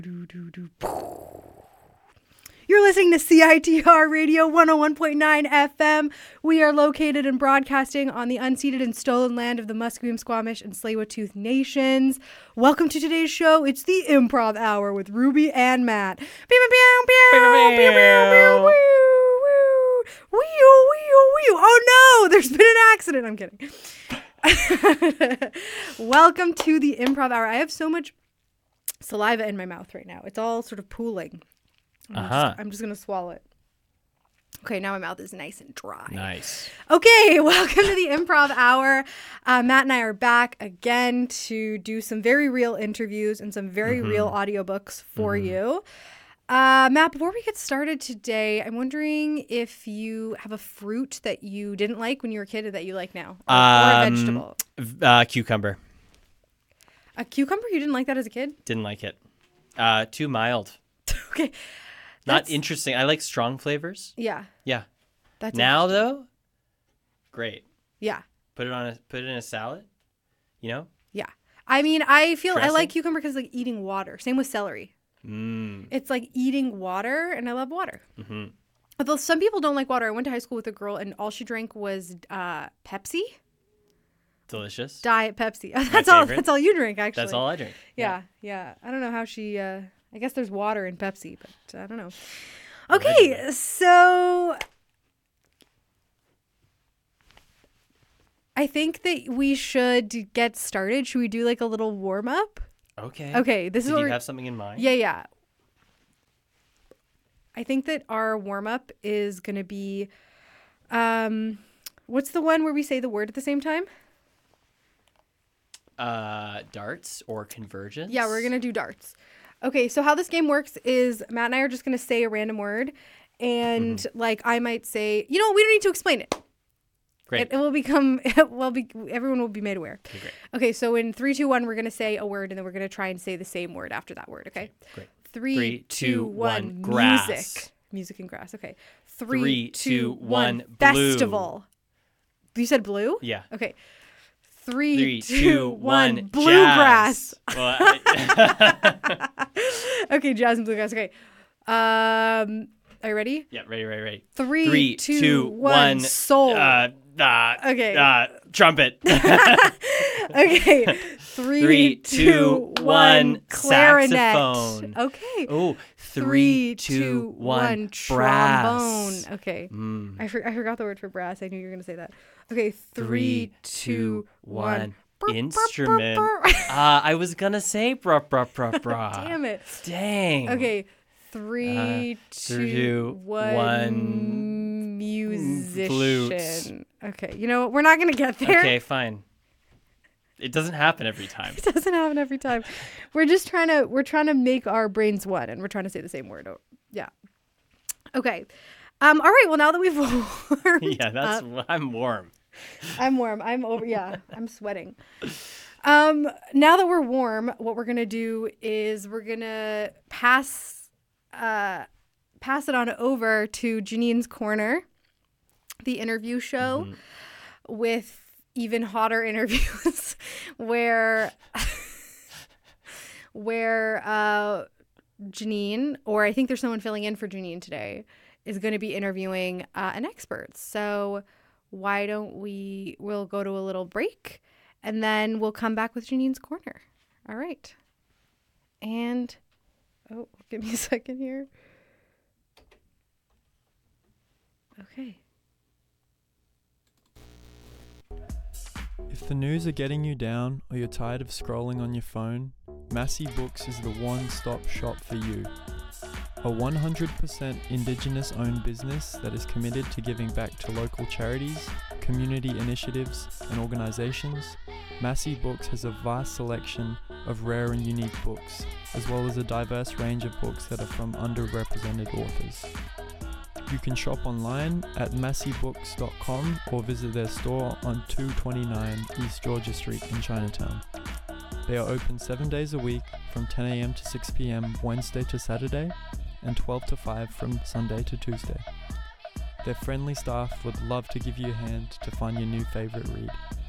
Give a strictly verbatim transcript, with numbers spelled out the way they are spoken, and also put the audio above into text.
You're listening to C I T R Radio one oh one point nine F M. We are located and broadcasting on the unceded and stolen land of the Musqueam, Squamish, and Tsleil-Waututh nations. Welcome to today's show. It's the Improv Hour with Ruby and Matt. Pew, pew, pew, pew, pew, pew, woo, woo, wee, wee, wee. Oh no, there's been an accident. I'm kidding. Welcome to the Improv Hour. I have so much saliva in my mouth right now. It's all sort of pooling. I'm, uh-huh. just, I'm just going to swallow it. Okay, now my mouth is nice and dry. Nice. Okay, welcome to the Improv Hour. Uh, Matt and I are back again to do some very real interviews and some very mm-hmm. real audiobooks for mm-hmm. you. Uh, Matt, before we get started today, I'm wondering if you have a fruit that you didn't like when you were a kid or that you like now, or, um, or a vegetable. Uh, cucumber. A cucumber? You didn't like that as a kid? Didn't like it. Uh, too mild. Okay. Not That's, interesting. I like strong flavors. Yeah. Yeah. That's now though, great. Yeah. Put it on a put it in a salad. You know. Yeah. I mean, I feel Dressing? I like cucumber because like eating water. Same with celery. Mm. It's like eating water, and I love water. Mm-hmm. Although some people don't like water. I went to high school with a girl, and all she drank was uh, Pepsi. Delicious. Diet Pepsi. That's all. favorite. That's all you drink, actually. That's all I drink. Yeah, yeah. I don't know how she. Uh, I guess there's water in Pepsi, but I don't know. Okay, so I think that we should get started. Should we do like a little warm up? Okay. Okay. This Did is what you we're- have something in mind? Yeah, yeah. I think that our warm up is gonna be, um, what's the one where we say the word at the same time? Uh, darts or convergence? Yeah, we're gonna do darts. Okay, so how this game works is Matt and I are just gonna say a random word, and mm-hmm. like I might say, you know, we don't need to explain it. Great. It, it will become, it will be, everyone will be made aware. Okay, great. Okay, so in three, two, one, we're gonna say a word, and then we're gonna try and say the same word after that word. Okay. Okay, great. Three, Three, two, two, one. one, grass. Music. Music and grass. Okay. Three, Three, two, two, one. one, blue. Festival. You said blue? Yeah. Okay. Three, Three, two, two, one. one. Bluegrass. Well, I- Okay, jazz and bluegrass. Okay. Um, are you ready? yeah, ready, ready, ready. Three, Three, two, two, one. one. Soul. Uh, uh, Okay. Uh, trumpet. Okay. Three, Three, two, two, one. one. Clarinet. Saxophone. Okay. Oh, Three, three, two, one. trombone. Brass. Okay. Mm. I, for, I forgot the word for brass. I knew you were going to say that. Okay. Three, Three, two, two, one. one. Instrument. uh, I was gonna say brah, brah, brah, brah. Damn it. Dang. Okay. Three, Uh, two, two, one. one. Musician. Flute. Okay. You know what? We're not going to get there. Okay, fine. It doesn't happen every time. It doesn't happen every time. We're just trying to we're trying to make our brains one, and we're trying to say the same word. Oh, yeah. Okay. Um. All right. Well, now that we've warmed Yeah, that's. up, I'm warm. I'm warm. I'm over. Yeah. I'm sweating. Um. Now that we're warm, what we're gonna do is we're gonna pass, uh, pass it on over to Janine's Corner, the interview show, Mm-hmm. with even hotter interviews where where uh Janine, or I think there's someone filling in for Janine today, is going to be interviewing uh, an expert. So why don't we we'll go to a little break, and then we'll come back with Janine's Corner. All right. And oh, give me a second here. Okay. If the news are getting you down or you're tired of scrolling on your phone, Massey Books is the one-stop shop for you. A one hundred percent Indigenous-owned business that is committed to giving back to local charities, community initiatives, and organizations, Massey Books has a vast selection of rare and unique books, as well as a diverse range of books that are from underrepresented authors. You can shop online at massey books dot com or visit their store on two twenty-nine East Georgia Street in Chinatown. They are open seven days a week from ten a.m. to six p.m. Wednesday to Saturday and twelve to five from Sunday to Tuesday. Their friendly staff would love to give you a hand to find your new favorite read.